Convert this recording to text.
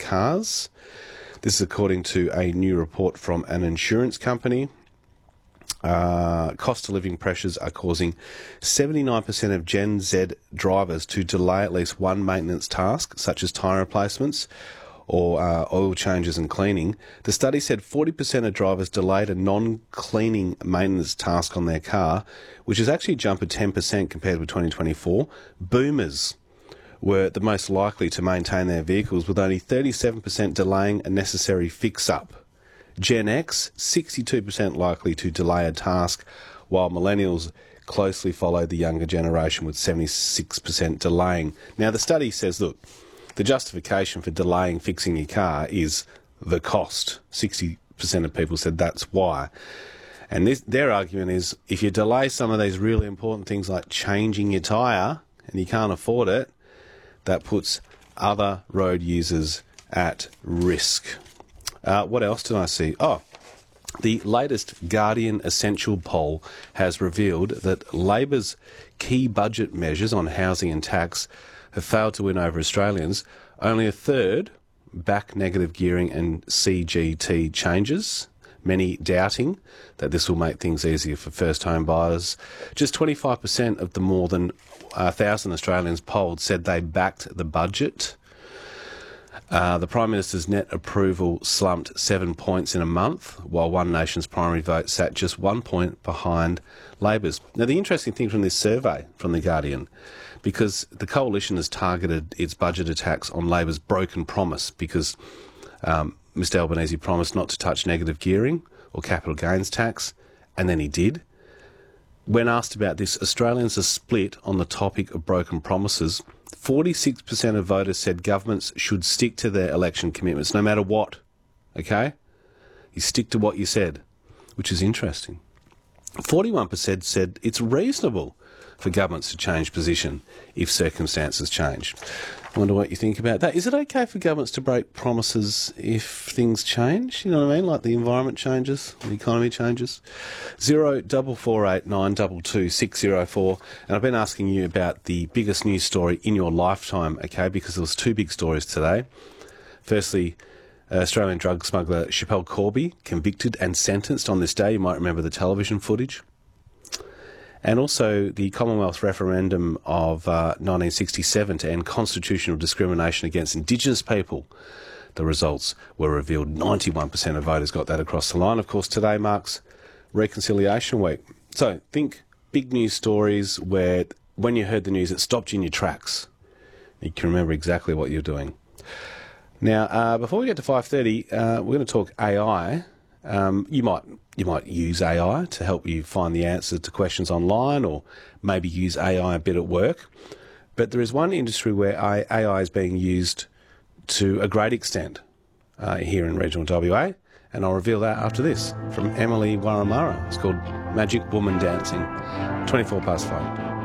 cars. This is according to a new report from an insurance company. Cost of living pressures are causing 79% of Gen Z drivers to delay at least one maintenance task, such as tyre replacements or oil changes and cleaning. The study said 40% of drivers delayed a non-cleaning maintenance task on their car, which has actually jumped 10% compared with 2024. Boomers were the most likely to maintain their vehicles, with only 37% delaying a necessary fix-up. Gen X, 62% likely to delay a task, while millennials closely followed the younger generation with 76% delaying. Now, the study says, look, the justification for delaying fixing your car is the cost. 60% of people said that's why. And their argument is, if you delay some of these really important things like changing your tyre and you can't afford it, that puts other road users at risk. What else did I see? Oh, the latest Guardian Essential poll has revealed that Labor's key budget measures on housing and tax have failed to win over Australians. Only a third back negative gearing and CGT changes, many doubting that this will make things easier for first home buyers. Just 25% of the more than 1,000 Australians polled said they backed the budget. The Prime Minister's net approval slumped 7 points in a month, while One Nation's primary vote sat just 1 point behind Labor's. Now, the interesting thing from this survey from The Guardian, because the coalition has targeted its budget attacks on Labor's broken promise, because Mr Albanese promised not to touch negative gearing or capital gains tax, and then he did. When asked about this, Australians are split on the topic of broken promises. 46% of voters said governments should stick to their election commitments, no matter what, okay? You stick to what you said, which is interesting. 41% said it's reasonable for governments to change position if circumstances change. I wonder what you think about that. Is it okay for governments to break promises if things change? You know what I mean? Like the environment changes, the economy changes. 0448 922 604. And I've been asking you about the biggest news story in your lifetime, okay? Because there was two big stories today. Firstly, Australian drug smuggler Schapelle Corby convicted and sentenced on this day. You might remember the television footage. And also the Commonwealth referendum of 1967 to end constitutional discrimination against Indigenous people. The results were revealed. 91% of voters got that across the line. Of course, today marks Reconciliation Week. So think big news stories where when you heard the news, it stopped you in your tracks. You can remember exactly what you're doing. Now, before we get to 5:30, we're going to talk AI. You might use AI to help you find the answers to questions online, or maybe use AI a bit at work. But there is one industry where AI is being used to a great extent here in regional WA, and I'll reveal that after this from Emily Waramara. It's called Magic Woman Dancing, 5:24.